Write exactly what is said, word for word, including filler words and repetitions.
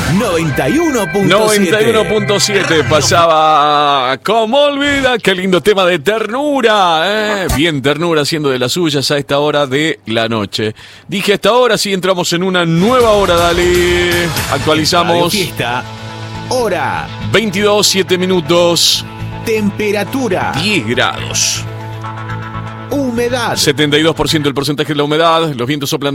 noventa y uno punto siete. noventa y uno punto siete pasaba. ¿Cómo olvida? Qué lindo tema de ternura, ¿eh? Bien ternura haciendo de las suyas a esta hora de la noche. Dije a esta hora, sí, entramos en una nueva hora, dale. Actualizamos. Radio Fiesta, hora, veintidós, siete minutos. temperatura, diez grados. humedad, setenta y dos por ciento el porcentaje de la humedad. Los vientos soplan